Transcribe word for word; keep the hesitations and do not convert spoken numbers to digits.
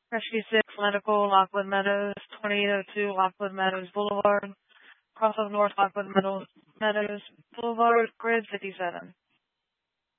Rescue six, Lenticle, Lockwood Meadows, twenty-eight oh two Lockwood Meadows Boulevard, cross of North Lockwood Meadows, Meadows Boulevard, grid fifty-seven.